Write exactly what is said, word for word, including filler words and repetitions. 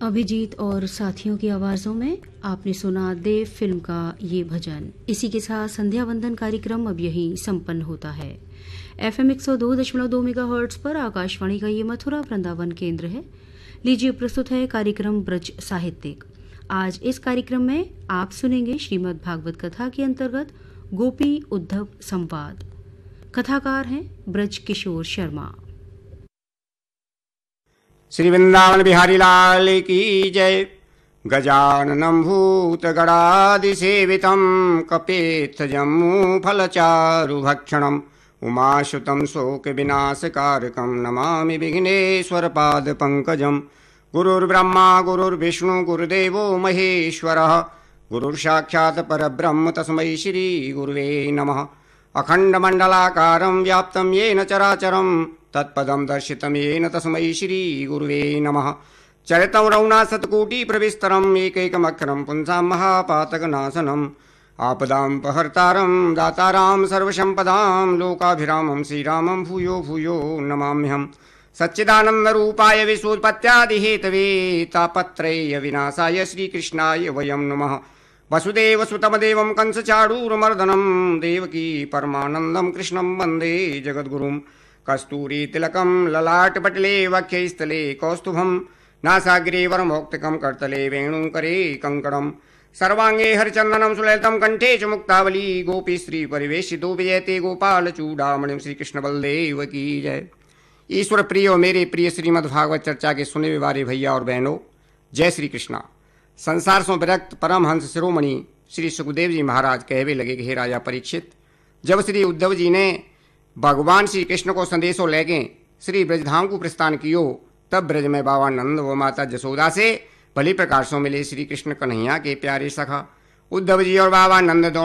अभिजीत और साथियों की आवाजों में आपने सुना देव फिल्म का ये भजन। इसी के साथ संध्या वंदन कार्यक्रम अब यही संपन्न होता है। एफएम एक सौ दो दशमलव दो मेगाहर्ट्ज पर आकाशवाणी का ये मथुरा वृंदावन केंद्र है। लीजिए प्रस्तुत है कार्यक्रम ब्रज साहित्यिक। आज इस कार्यक्रम में आप सुनेंगे श्रीमद् भागवत कथा के अंतर्गत गोपी उद्धव संवाद। कथाकार हैं ब्रज किशोर शर्मा। श्री वृंदावन बिहारी लाल की जय। गजाननं भूतगणादिसेवितं कपेत्थ जम्मू फलचारुभक्षणम् उमाशुतं शोकविनाशकारकं नमामि विघ्नेश्वरपादपङ्कजम्। गुरुर्ब्रह्मा गुरुर्विष्णु गुरुदेवो महेश्वरः गुरुर्साक्षात् परब्रह्म तस्मै श्रीगुरुवे नमः। अखण्डमण्डलाकारं व्याप्तं येन चराचरं तत्पदं दर्शितं येन तस्मै श्रीगुरुवे नमः। चरितं रौणाशतकोटिप्रविस्तरम् एकैकमक्षरं पुंसां महापातकनाशनम् आपदां दातारां सर्वसम्पदां लोकाभिरामं श्रीरामं भूयो भूयो नमाम्यहम्। सच्चिदानन्दरूपाय विश्वोत्पत्त्यादिहेतवे तापत्रय विनाशाय श्रीकृष्णाय वयं नमः। वसुदेवसुतमदेवं कंसचाणूरमर्दनं देवकी परमानन्दं कृष्णं वन्दे जगद्गुरुं। कस्तूरी तिलकं ललाटपटले वक्षस्थले कौस्तुभं नासाग्रे वरमौक्तिकं करतले वेणुकरे कंकणं सर्वांगे हरिचन्दनं सुललितं कंठे च मुक्तावली गोपी श्री परिवेशितो विजयते गोपाल चूड़ामणिं। श्री कृष्ण बलदेव की जय। ईश्वर प्रिय और मेरे प्रिय श्रीमद् भागवत चर्चा के सुने वाले भैया और बहनों, जय श्री कृष्णा। संसार से विरक्त परमहंस शिरोमणि श्री सुखदेव जी महाराज कहवे लगे कि हे राजा परीक्षित, जब श्री उद्धव जी ने भगवान श्री कृष्ण को संदेशों लेके श्री ब्रजधाम को प्रस्थान कियो, तब ब्रज में बाबा नंद व माता जसोदा से भली प्रकार से मिले श्री कृष्ण कन्हैया के प्यारे सखा। उद्धव जी और बाबा नंद दोनों